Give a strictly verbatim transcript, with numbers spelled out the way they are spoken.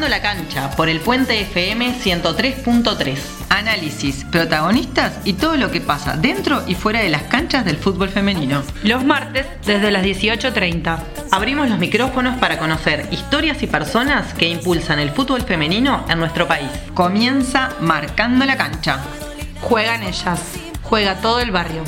Marcando la cancha por el Puente F M ciento tres punto tres. Análisis, protagonistas y todo lo que pasa dentro y fuera de las canchas del fútbol femenino. Los martes desde las dieciocho treinta. Abrimos los micrófonos para conocer historias y personas que impulsan el fútbol femenino en nuestro país. Comienza Marcando la cancha. Juegan ellas. Juega todo el barrio.